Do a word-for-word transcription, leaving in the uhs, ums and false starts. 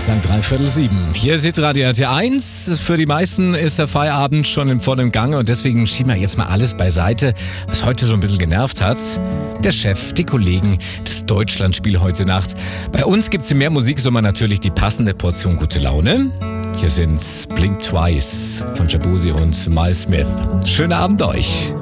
Samstag, dreiviertel sieben. Hier ist Radio R T eins. Für die meisten ist der Feierabend schon im vollen Gange und deswegen schieben wir jetzt mal alles beiseite, was heute so ein bisschen genervt hat. Der Chef, die Kollegen, das Deutschlandspiel heute Nacht. Bei uns gibt's in mehr Musiksommer natürlich die passende Portion gute Laune. Hier sind Blink Twice von Jabuzi und Miles Smith. Schönen Abend euch.